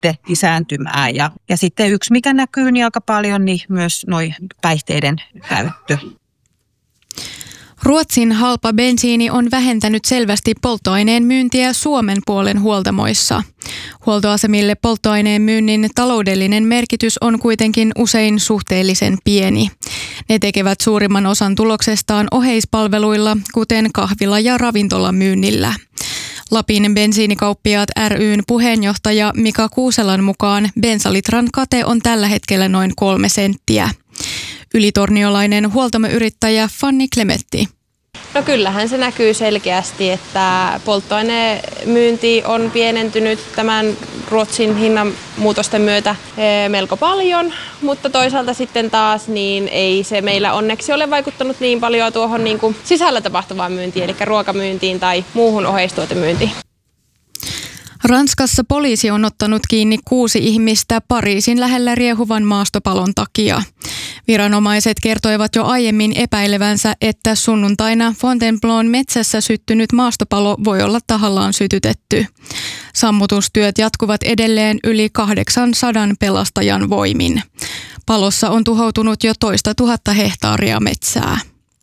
sitten lisääntymään. Ja sitten yksi, mikä näkyy niin aika paljon, niin myös noi päihteiden käyttö. Ruotsin halpa bensiini on vähentänyt selvästi polttoaineen myyntiä Suomen puolen huoltamoissa. Huoltoasemille polttoaineen myynnin taloudellinen merkitys on kuitenkin usein suhteellisen pieni. Ne tekevät suurimman osan tuloksestaan oheispalveluilla, kuten kahvila- ja ravintolamyynnillä. Lapin bensiinikauppiaat ry:n puheenjohtaja Mika Kuuselan mukaan bensalitran kate on tällä hetkellä noin 3 senttiä. Ylitorniolainen huoltamoyrittäjä Fanni Klemetti. No kyllähän se näkyy selkeästi, että polttoainemyynti on pienentynyt tämän Ruotsin hinnanmuutosten myötä melko paljon, mutta toisaalta sitten taas niin ei se meillä onneksi ole vaikuttanut niin paljon tuohon niin kuin sisällä tapahtuvaan myyntiin, eli ruokamyyntiin tai muuhun oheistuotemyyntiin. Ranskassa poliisi on ottanut kiinni 6 ihmistä Pariisin lähellä riehuvan maastopalon takia. Viranomaiset kertoivat jo aiemmin epäilevänsä, että sunnuntaina Fontainebleaun metsässä syttynyt maastopalo voi olla tahallaan sytytetty. Sammutustyöt jatkuvat edelleen yli 800 pelastajan voimin. Palossa on tuhoutunut jo 2 000 hehtaaria metsää.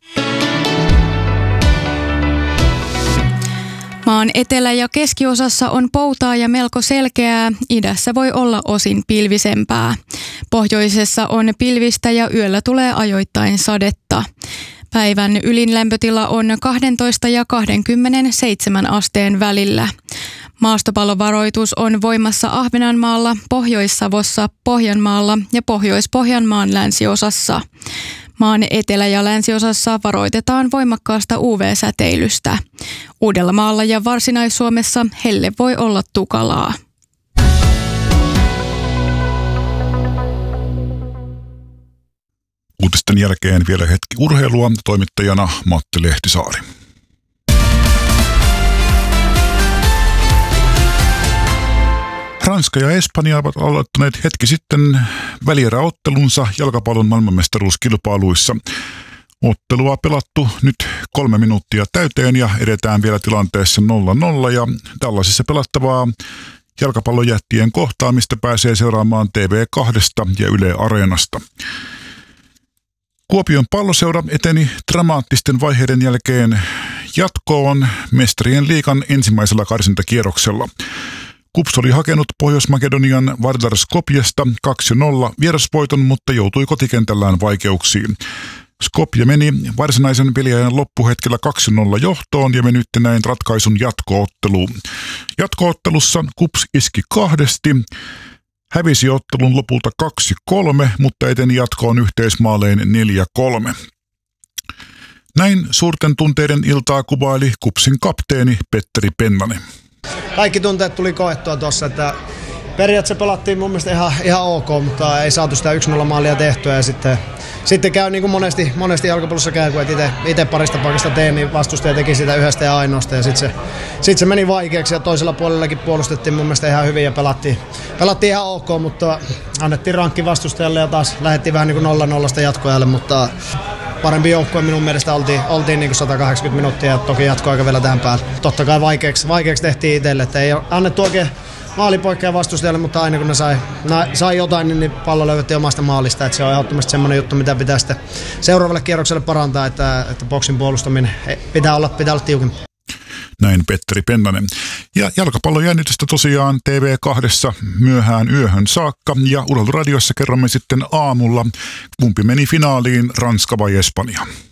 Maan etelä- ja keskiosassa on poutaa ja melko selkeää, idässä voi olla osin pilvisempää. Pohjoisessa on pilvistä ja yöllä tulee ajoittain sadetta. Päivän ylin lämpötila on 12 ja 27 asteen välillä. Maastopalovaroitus on voimassa Ahvenanmaalla, Pohjois-Savossa, Pohjanmaalla ja Pohjois-Pohjanmaan länsiosassa. Maan etelä- ja länsiosassa varoitetaan voimakkaasta UV-säteilystä. Uudellamaalla ja Varsinais-Suomessa helle voi olla tukalaa. Uutisten jälkeen vielä hetki urheilua, toimittajana Matti Lehtisaari. Ranska ja Espanja ovat aloittaneet hetki sitten välieräottelunsa jalkapallon maailmanmestaruuskilpailuissa. Ottelua pelattu nyt 3 minuuttia täyteen ja edetään vielä tilanteessa 0-0 ja tällaisissa pelattavaa jalkapallojättien kohtaamista pääsee seuraamaan TV2 ja Yle Areenasta. Kuopion Palloseura eteni dramaattisten vaiheiden jälkeen jatkoon Mestarien liigan ensimmäisellä karsintakierroksella. KuPS oli hakenut Pohjois-Makedonian Vardar Skopjesta 2-0 vierasvoiton, mutta joutui kotikentällään vaikeuksiin. Skopje meni varsinaisen peliajan loppuhetkellä 2-0 johtoon ja venytti näin ratkaisun jatkootteluun. Jatkoottelussa KuPS iski 2, hävisi ottelun lopulta 2-3, mutta eteni jatkoon yhteismaalein 4-3. Näin suurten tunteiden iltaa kuvaili KuPSin kapteeni Petteri Pennanen. Kaikki tunteet tuli koettua tuossa, että periaatteessa pelattiin mun mielestä ihan ok, mutta ei saatu sitä 1-0 maalia tehtyä ja sitten käy niin kuin monesti jalkapallossa käy, kun itse parista paikasta teen, niin vastustaja teki sitä yhdestä ja ainoasta ja sitten se meni vaikeaksi ja toisella puolellakin puolustettiin mun mielestä ihan hyvin ja pelattiin ihan ok, mutta annettiin rankki vastustajalle ja taas lähdettiin vähän niin kuin 0-0 jatkoajalle, mutta parempi joukkue minun mielestä oltiin niin kuin 180 minuuttia ja toki jatkoaika vielä tähän päälle. Totta kai vaikeaksi tehtiin itselle, että ei annettu oikein maalipoikkeja vastustajalle, mutta aina kun ne sai jotain, niin pallo löydettiin omasta maalista. Että se on ehdottomasti semmoinen juttu, mitä pitää sitten seuraavalle kierrokselle parantaa, että boksin puolustaminen pitää olla tiukempi. Näin Petteri Pennanen. Ja jalkapallon jännitystä tosiaan TV2 myöhään yöhön saakka ja Urheiluradiossa kerromme sitten aamulla, kumpi meni finaaliin, Ranska vai Espanja.